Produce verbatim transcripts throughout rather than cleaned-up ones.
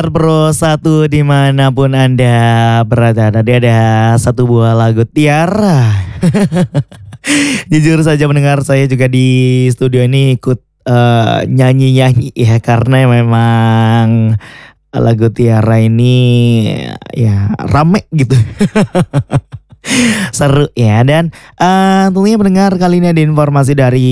pendengar Pro satu dimanapun Anda berada. Tadi ada satu buah lagu Tiara. Jujur saja mendengar saya juga di studio ini ikut eh, nyanyi-nyanyi ya. Karena memang lagu Tiara ini ya rame gitu. Seru ya. Dan eh, tentunya pendengar kali ini ada informasi dari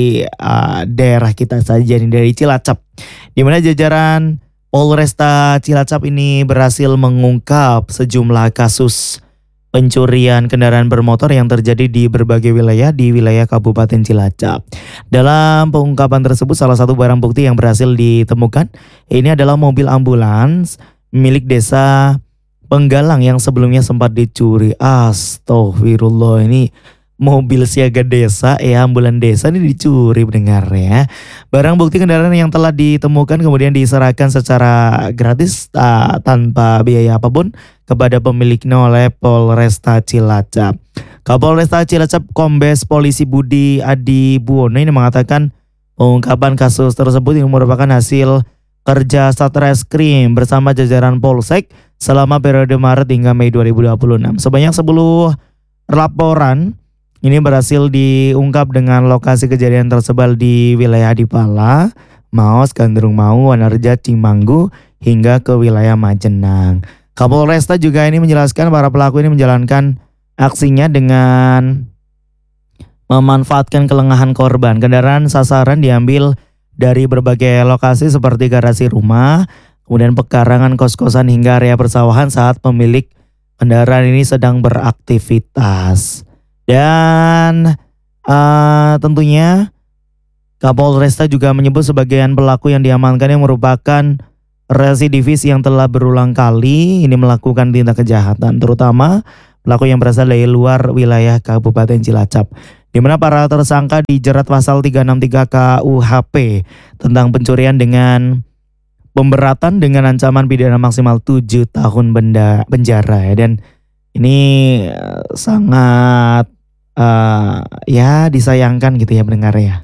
eh, daerah kita saja nih, dari Cilacap. Di mana jajaran Polresta Cilacap ini berhasil mengungkap sejumlah kasus pencurian kendaraan bermotor yang terjadi di berbagai wilayah di wilayah Kabupaten Cilacap. Dalam pengungkapan tersebut, salah satu barang bukti yang berhasil ditemukan ini adalah mobil ambulans milik desa Penggalang yang sebelumnya sempat dicuri. Astagfirullah, ini mobil siaga desa ya, ambulan desa ini dicuri pendengar ya. Barang bukti kendaraan yang telah ditemukan kemudian diserahkan secara gratis uh, tanpa biaya apapun kepada pemiliknya oleh Polresta Cilacap. Kapolresta Cilacap Kombes Polisi Budi Adi Buwono ini mengatakan pengungkapan kasus tersebut yang merupakan hasil kerja Satreskrim bersama jajaran Polsek selama periode Maret hingga Mei dua ribu dua puluh enam. Sebanyak sepuluh laporan ini berhasil diungkap dengan lokasi kejadian tersebar di wilayah Adipala, Maos, Gandrung Mau, Wanarja, Cimanggu, hingga ke wilayah Majenang. Kapolresta juga ini menjelaskan para pelaku ini menjalankan aksinya dengan memanfaatkan kelengahan korban. Kendaraan sasaran diambil dari berbagai lokasi seperti garasi rumah, kemudian pekarangan kos-kosan hingga area persawahan saat pemilik kendaraan ini sedang beraktivitas. Dan uh, tentunya Kapolresta juga menyebut sebagian pelaku yang diamankan yang merupakan residivis yang telah berulang kali ini melakukan tindak kejahatan, terutama pelaku yang berasal dari luar wilayah Kabupaten Cilacap, di mana para tersangka dijerat pasal tiga enam tiga K U H P tentang pencurian dengan pemberatan dengan ancaman pidana maksimal tujuh tahun benda penjara ya. Dan ini sangat uh, ya disayangkan gitu ya pendengar ya.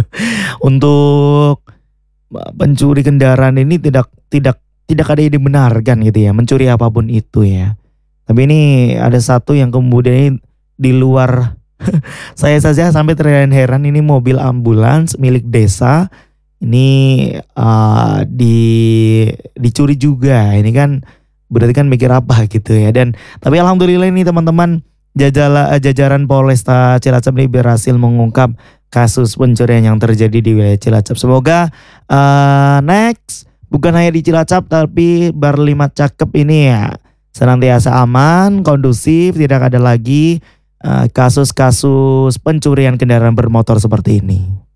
Untuk pencuri kendaraan ini tidak tidak tidak ada yang dibenarkan gitu ya, mencuri apapun itu ya. Tapi ini ada satu yang kemudian di luar saya saja sampai terheran-heran, ini mobil ambulans milik desa ini uh, di dicuri juga. Ini kan berarti kan mikir apa gitu ya. Dan tapi alhamdulillah ini teman-teman jajala, jajaran Polresta Cilacap ini berhasil mengungkap kasus pencurian yang terjadi di wilayah Cilacap. Semoga uh, next bukan hanya di Cilacap tapi Barlimat Cakep ini ya senantiasa aman, kondusif, tidak ada lagi uh, kasus-kasus pencurian kendaraan bermotor seperti ini.